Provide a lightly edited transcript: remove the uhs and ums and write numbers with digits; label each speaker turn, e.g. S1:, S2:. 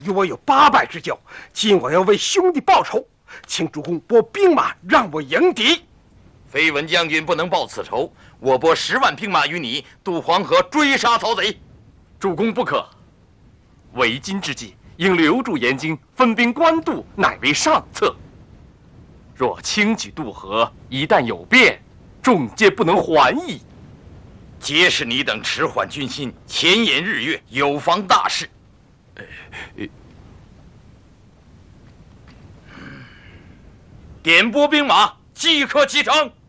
S1: 与我有800之交，今我要为兄弟报仇，请主公拨兵马让我迎敌。
S2: 飞文将军不能报此仇，我拨10万兵马与你渡黄河追杀曹贼。
S3: 主公不可，为今之计，应留住延京，分兵官渡，乃为上策。若轻举渡河，一旦有变，众皆不能还矣。
S2: 皆是你等迟缓军心，前言日月，有妨大事。点拨兵马，即刻启程。